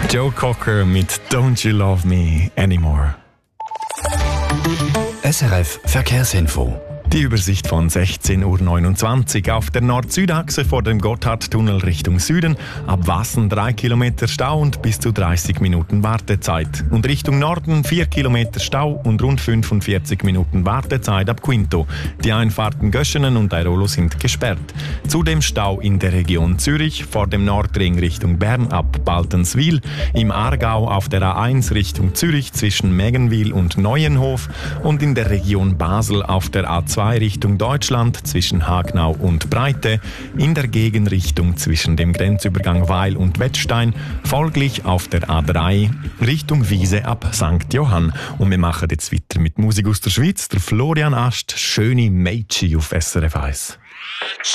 Joe Cocker mit Don't You Love Me Anymore. SRF Verkehrsinfo. Die Übersicht von 16.29 Uhr. Auf der Nord-Süd-Achse vor dem Gotthardtunnel Richtung Süden ab Wassen 3 Kilometer Stau und bis zu 30 Minuten Wartezeit. Und Richtung Norden 4 Kilometer Stau und rund 45 Minuten Wartezeit ab Quinto. Die Einfahrten Göschenen und Airolo sind gesperrt. Zudem Stau in der Region Zürich vor dem Nordring Richtung Bern ab Baltenswil, im Aargau auf der A1 Richtung Zürich zwischen Mägenwil und Neuenhof und in der Region Basel auf der A2 Richtung Deutschland zwischen Hagnau und Breite, in der Gegenrichtung zwischen dem Grenzübergang Weil und Wettstein, folglich auf der A3 Richtung Wiese ab St. Johann. Und wir machen jetzt weiter mit Musik aus der Schweiz. Der Florian Ast, «Schöne Mädchen» auf SRF 1.